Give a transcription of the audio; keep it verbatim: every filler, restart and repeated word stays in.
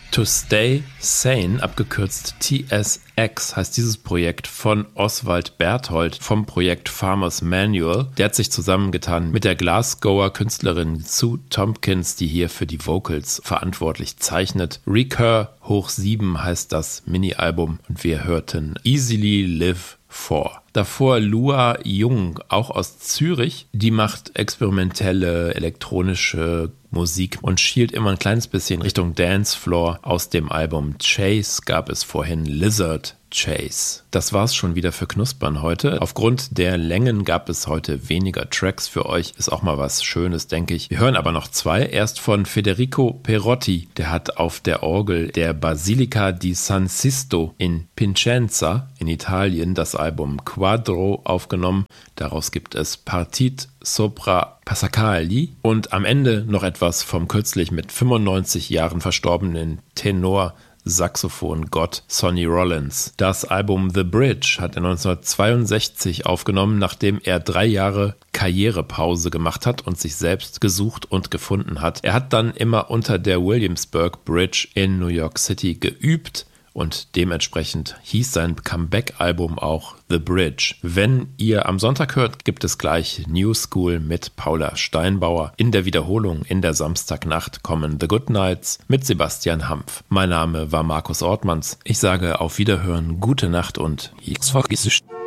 To Stay Sane, abgekürzt T S X, heißt dieses Projekt von Oswald Berthold vom Projekt Farmers Manual. Der hat sich zusammengetan mit der Glasgower Künstlerin Sue Tompkins, die hier für die Vocals verantwortlich zeichnet. Recur hoch sieben heißt das Mini-Album und wir hörten Easily Live vor. Davor Lua Jung, auch aus Zürich. Die macht experimentelle elektronische Musik und schielt immer ein kleines bisschen Richtung Dancefloor. Aus dem Album Chase gab es vorhin Lizard Chase. Das war's schon wieder für Knuspern heute. Aufgrund der Längen gab es heute weniger Tracks für euch. Ist auch mal was Schönes, denke ich. Wir hören aber noch zwei. Erst von Federico Perotti. Der hat auf der Orgel der Basilica di San Sisto in Piacenza in Italien das Album Quadro aufgenommen. Daraus gibt es Partit sopra Passacagli und am Ende noch etwas vom kürzlich mit fünfundneunzig Jahren verstorbenen Tenor Saxophon-Gott Sonny Rollins. Das Album The Bridge hat er neunzehnhundertzweiundsechzig aufgenommen, nachdem er drei Jahre Karrierepause gemacht hat und sich selbst gesucht und gefunden hat. Er hat dann immer unter der Williamsburg Bridge in New York City geübt und dementsprechend hieß sein Comeback-Album auch The Bridge. Wenn ihr am Sonntag hört, gibt es gleich New School mit Paula Steinbauer. In der Wiederholung in der Samstagnacht kommen The Good Nights mit Sebastian Hampf. Mein Name war Markus Ortmanns. Ich sage auf Wiederhören, gute Nacht und jetzt vergiss es.